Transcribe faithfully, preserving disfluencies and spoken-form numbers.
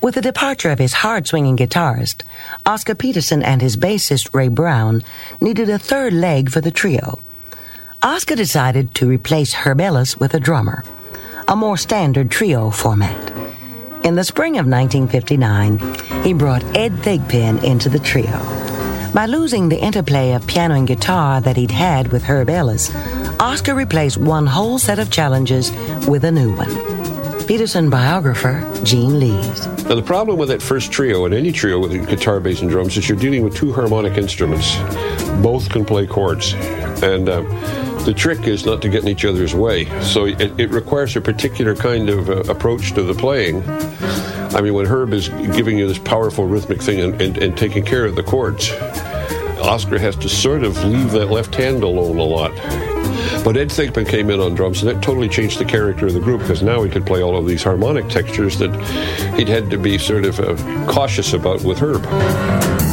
With the departure of his hard-swinging guitarist, Oscar Peterson and his bassist Ray Brown needed a third leg for the trio. Oscar decided to replace Herb Ellis with a drummer, a more standard trio format. In the spring of nineteen fifty-nine, he brought Ed Thigpen into the trio. By losing the interplay of piano and guitar that he'd had with Herb Ellis, Oscar replaced one whole set of challenges with a new one. Peterson biographer Gene Lees. Now, the problem with that first trio, and any trio with guitar, bass, and drums, is you're dealing with two harmonic instruments. Both can play chords. And um, the trick is not to get in each other's way. So it, it requires a particular kind of uh, approach to the playing. I mean, when Herb is giving you this powerful rhythmic thing and, and, and taking care of the chords, Oscar has to sort of leave that left hand alone a lot. But Ed Thigpen came in on drums, and that totally changed the character of the group, because now he could play all of these harmonic textures that he'd had to be sort of uh, cautious about with Herb.